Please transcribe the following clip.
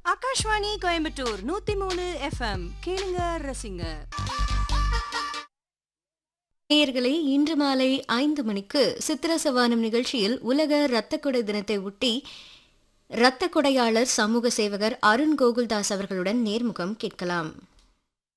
Akashvani Coimbatore 103 FM கேளுங்க ரசிங்க. நேயர்களே, இன்று மாலை 5 மணிக்கு சித்திர சவானம் நிகழ்ச்சியில் உலக இரத்த கொடை தினத்தை ஒட்டி இரத்த கொடையாளர் சமூக சேவகர் அருண் கோகுல்தாஸ் அவர்களுடன் நேர்முகம் கேட்கலாம்.